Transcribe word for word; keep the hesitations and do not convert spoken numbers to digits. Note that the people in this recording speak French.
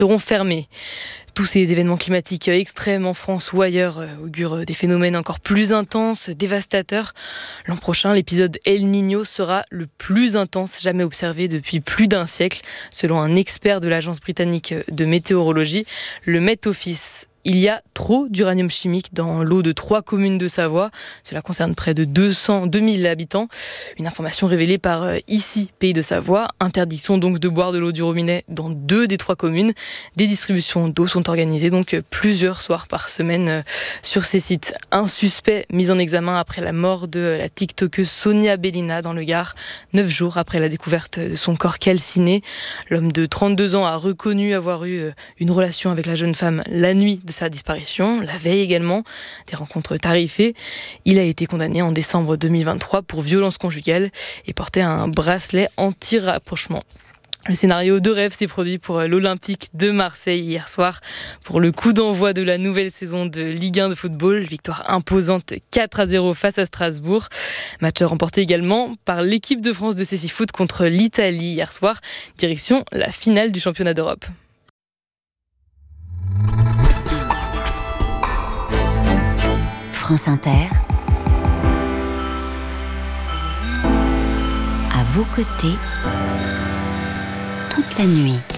seront fermés. Tous ces événements climatiques extrêmes en France ou ailleurs augurent des phénomènes encore plus intenses, dévastateurs. L'an prochain, l'épisode El Niño sera le plus intense jamais observé depuis plus d'un siècle, selon un expert de l'agence britannique de météorologie, le Met Office. Il y a trop d'uranium chimique dans l'eau de trois communes de Savoie. Cela concerne près de deux cents, deux mille habitants. Une information révélée par Ici, Pays de Savoie. Interdiction donc de boire de l'eau du robinet dans deux des trois communes. Des distributions d'eau sont organisées donc plusieurs soirs par semaine sur ces sites. Un suspect mis en examen après la mort de la TikTokeuse Sonia Bellina dans le Gard, neuf jours après la découverte de son corps calciné. L'homme de trente-deux ans a reconnu avoir eu une relation avec la jeune femme la nuit de sa disparition, la veille également, des rencontres tarifées. Il a été condamné en décembre deux mille vingt-trois pour violence conjugale et portait un bracelet anti-rapprochement. Le scénario de rêve s'est produit pour l'Olympique de Marseille hier soir pour le coup d'envoi de la nouvelle saison de Ligue un de football. Victoire imposante quatre à zéro face à Strasbourg. Match remporté également par l'équipe de France de cécifoot contre l'Italie hier soir. Direction la finale du championnat d'Europe. France Inter, à vos côtés, toute la nuit.